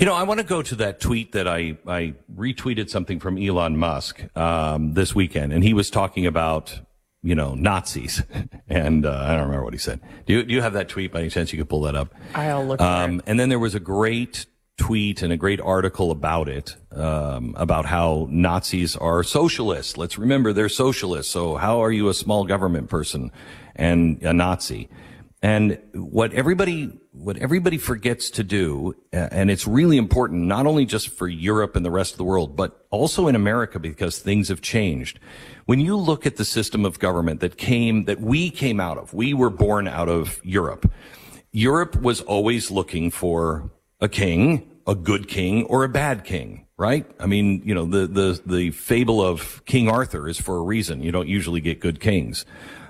I want to go to that tweet that I retweeted something from Elon Musk this weekend, and he was talking about, Nazis. And I don't remember what he said. Do you have that tweet by any chance? You could pull that up. I'll look for it. And then there was a great tweet and a great article about it, about how Nazis are socialists. Let's remember they're socialists. So how are you a small government person and a Nazi? And what everybody forgets to do, and it's really important, not only just for Europe and the rest of the world, but also in America, because things have changed. When you look at the system of government that we came out of, we were born out of Europe. Europe was always looking for a king, a good king, or a bad king, right? I mean, the fable of King Arthur is for a reason. You don't usually get good kings.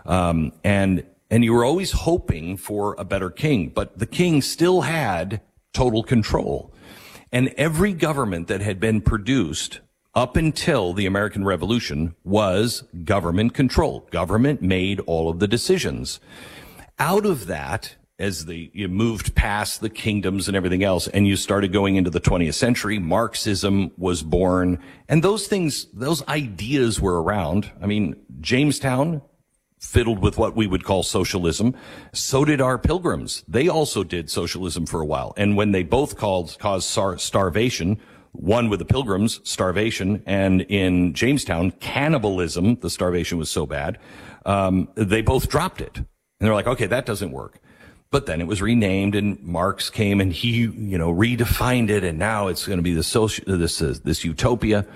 And you were always hoping for a better king, but the king still had total control. And every government that had been produced up until the American Revolution was government control. Government made all of the decisions. Out of that, as you moved past the kingdoms and everything else, and you started going into the 20th century, Marxism was born. And those ideas were around. I mean, Jamestown fiddled with what we would call socialism. So did our Pilgrims. They also did socialism for a while. And when they both caused starvation, one with the Pilgrims, starvation, and in Jamestown, cannibalism, the starvation was so bad, they both dropped it. And they're like, okay, that doesn't work. But then it was renamed, and Marx came and he, redefined it, and now it's going to be this utopia.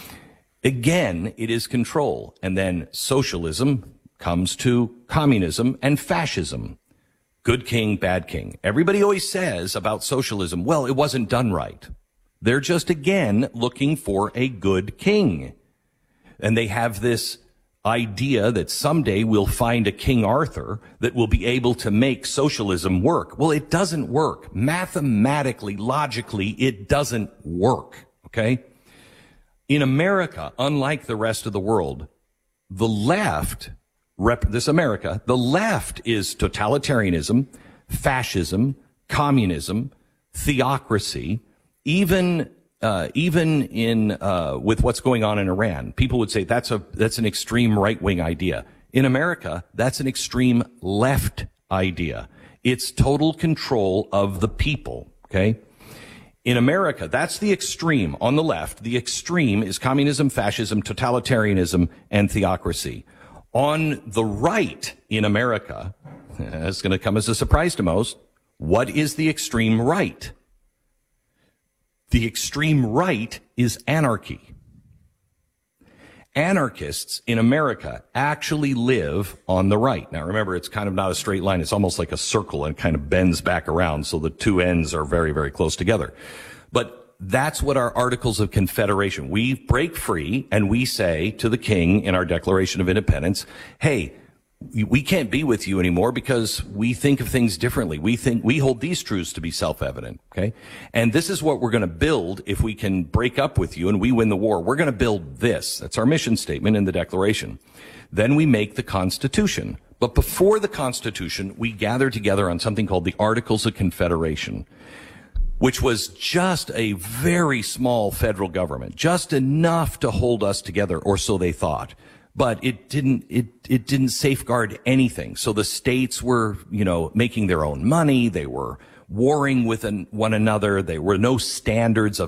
Again, it is control. And then socialism comes to communism and fascism. Good king, bad king. Everybody always says about socialism, well, it wasn't done right. They're just, again, looking for a good king. And they have this idea that someday we'll find a King Arthur that will be able to make socialism work. Well, it doesn't work. Mathematically, logically, it doesn't work. Okay? In America, unlike the rest of the world, the left the left is totalitarianism, fascism, communism, theocracy, even in with what's going on in Iran. People would say that's an extreme right-wing idea. In America, that's an extreme left idea. It's total control of the people, okay? In America, that's the extreme on the left. The extreme is communism, fascism, totalitarianism, and theocracy. On the right in America, it's going to come as a surprise to most, what is the extreme right? The extreme right is anarchy. Anarchists in America actually live on the right. Now remember, it's kind of not a straight line. It's almost like a circle and kind of bends back around, so the two ends are very, very close together. But that's what our Articles of Confederation. We break free and we say to the king in our Declaration of Independence, hey, we can't be with you anymore because we think of things differently. We hold these truths to be self-evident, okay? And this is what we're going to build if we can break up with you and we win the war. We're going to build this. That's our mission statement in the Declaration. Then we make the Constitution. But before the Constitution, we gather together on something called the Articles of Confederation, which was just a very small federal government, just enough to hold us together, or so they thought. But it didn't safeguard anything. So the states were, making their own money. They were warring with one another. There were no standards of